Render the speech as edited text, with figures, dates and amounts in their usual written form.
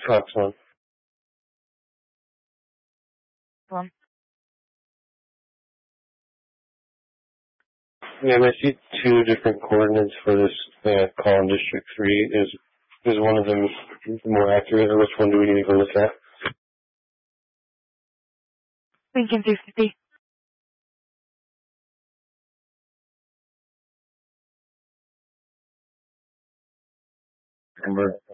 Fox 1. Yeah, I see two different coordinates for this call in District 3. Is one of them more accurate, or which one do we need to go look at? Lincoln 350. Number